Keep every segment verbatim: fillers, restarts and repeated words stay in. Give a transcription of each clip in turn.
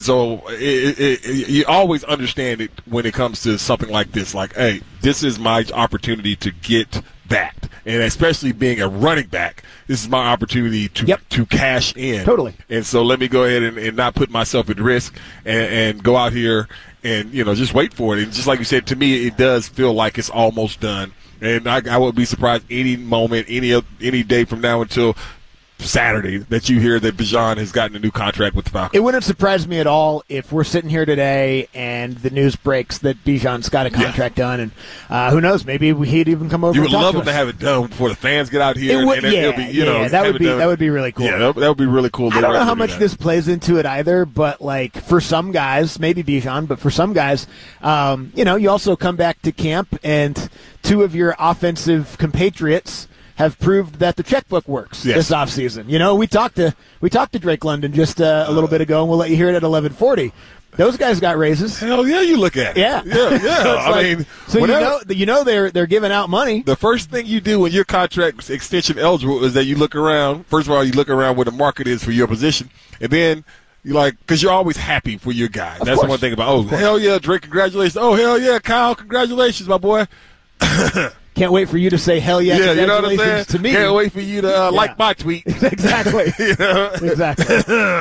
So it, it, it, you always understand it when it comes to something like this. Like, hey, this is my opportunity to get that. And especially being a running back, this is my opportunity to yep. to cash in. Totally. And so let me go ahead and, and not put myself at risk and, and go out here and, you know, just wait for it. And just like you said, to me, it does feel like it's almost done. And I, I would be surprised any moment, any any day from now until Saturday that you hear that Bijan has gotten a new contract with the Falcons. It wouldn't surprise me at all if we're sitting here today and the news breaks that Bijan's got a contract yeah. done, and uh, who knows, maybe he'd even come over. You would and love to him to have it done before the fans get out here. It would, and yeah, it'll be, you yeah, know, that would be done. that would be really cool. Yeah, that, that would be really cool. I don't know how much this plays into it either, but like for some guys, maybe Bijan, but for some guys, um, you know, you also come back to camp and two of your offensive compatriots have proved that the checkbook works yes. this offseason. You know, we talked to we talked to Drake London just uh, a little bit ago, and we'll let you hear it at eleven forty. Those guys got raises. Hell yeah, you look at it. Yeah, yeah, yeah. so I like, mean, so whenever, you know, you know they're they're giving out money. The first thing you do when your contract extension eligible is that you look around. First of all, you look around where the market is for your position, and then you like because you're always happy for your guy. Of That's course. the one thing about. Oh, hell yeah, Drake, congratulations. Oh, hell yeah, Kyle, congratulations, my boy. Can't wait for you to say hell yeah, yeah, you know what I'm saying? To me. Can't wait for you to uh, yeah. like my tweet. Exactly. you know? Exactly.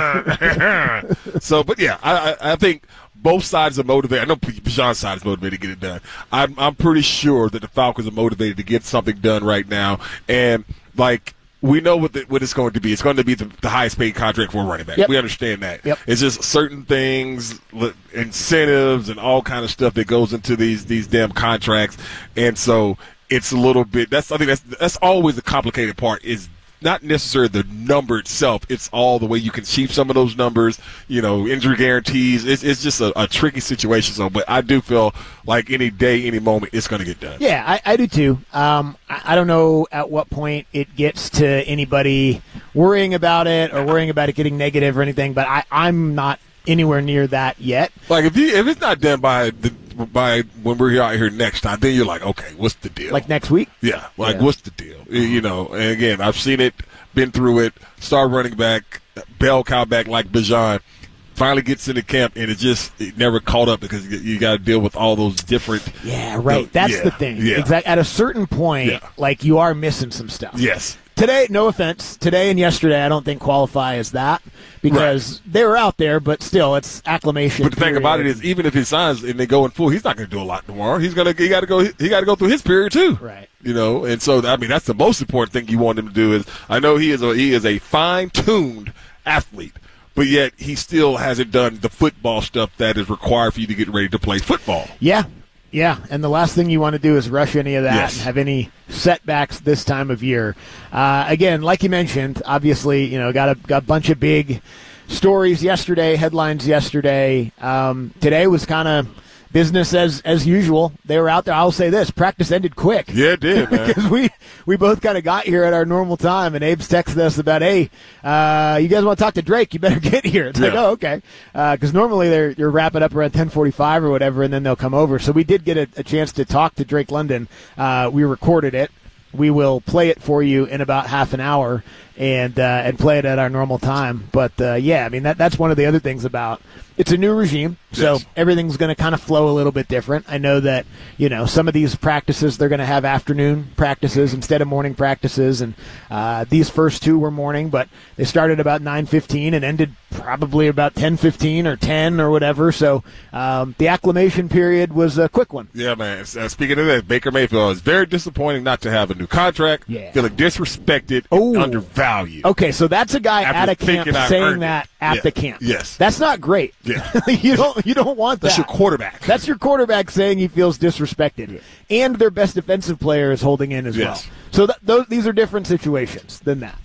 So, but yeah, I, I think both sides are motivated. I know Bijan's side is motivated to get it done. I'm, I'm pretty sure that the Falcons are motivated to get something done right now. And, like, we know what, the, what it's going to be. It's going to be the, the highest paid contract for a running back. Yep. We understand that. Yep. It's just certain things, incentives and all kind of stuff that goes into these these damn contracts. And so it's a little bit – that's I think that's that's always the complicated part is not necessarily the number itself. It's all the way you can achieve some of those numbers, you know, injury guarantees. It's, it's just a, a tricky situation. So, but I do feel like any day, any moment, it's going to get done. Yeah, I, I do too. Um, I, I don't know at what point it gets to anybody worrying about it or worrying about it getting negative or anything, but I, I'm not anywhere near that yet. Like if you if it's not done by the by when we're out here next time, then you're like, okay, what's the deal? Like next week? Yeah, like yeah. what's the deal? You know, and again, I've seen it, been through it. Star running back, bell cow back like Bijan, finally gets into camp, and it just it never caught up because you, you got to deal with all those different. Yeah, right. No, That's yeah, the thing. Yeah. Exactly. At a certain point, yeah. like you are missing some stuff. Yes. Today, no offense, today and yesterday I don't think qualify as that because right. they were out there, but still, it's acclimation. But the period. thing about it is, even if he signs and they go in full, he's not going to do a lot tomorrow. He's gonna he got to go he got to go through his period too. Right. You know, and so I mean that's the most important thing you want him to do is I know he is a he is a fine-tuned athlete, but yet he still hasn't done the football stuff that is required for you to get ready to play football. Yeah. Yeah, and the last thing you want to do is rush any of that yes. and have any setbacks this time of year. Uh, again, like you mentioned, obviously, you know, got a got a bunch of big stories yesterday, headlines yesterday. Um, today was kind of business as as usual. They were out there. I'll say this: practice ended quick. Yeah, it did, man. Because we we both kind of got here at our normal time, and Abe's texted us about, hey, uh, you guys want to talk to Drake? You better get here. It's yeah. like, oh, okay, because uh, normally they're you're wrapping up around ten forty-five or whatever, and then they'll come over. So we did get a, a chance to talk to Drake London. Uh, we recorded it. We will play it for you in about half an hour and uh, and play it at our normal time. But, uh, yeah, I mean, that that's one of the other things about it's a new regime, so yes. everything's going to kind of flow a little bit different. I know that, you know, some of these practices, they're going to have afternoon practices instead of morning practices, and uh, these first two were morning, but they started about nine fifteen and ended probably about ten fifteen or ten or whatever, so um, the acclimation period was a quick one. Yeah, man. Uh, speaking of that, Baker Mayfield is very disappointing not to have a new contract, yeah. feeling disrespected oh. and undervalued. Okay, so that's a guy After at a camp saying that it. at yeah. the camp. Yes. That's not great. Yeah. you don't you don't want that. That's your quarterback. That's your quarterback saying he feels disrespected. Yeah. And their best defensive player is holding in as yes. well. So th- those, these are different situations than that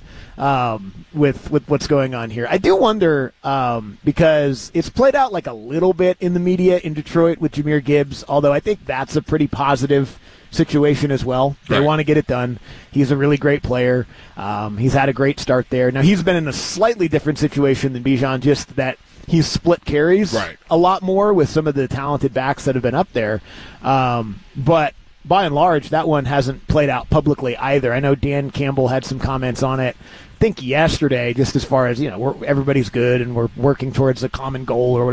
um, with, with what's going on here. I do wonder, um, because it's played out like a little bit in the media in Detroit with Jahmyr Gibbs, although I think that's a pretty positive situation as well. They right. want to get it done. He's a really great player. Um, he's had a great start there. Now, he's been in a slightly different situation than Bijan, just that he's split carries right. a lot more with some of the talented backs that have been up there. Um, but by and large, that one hasn't played out publicly either. I know Dan Campbell had some comments on it, I think yesterday, just as far as, you know, we're, everybody's good and we're working towards a common goal or whatever.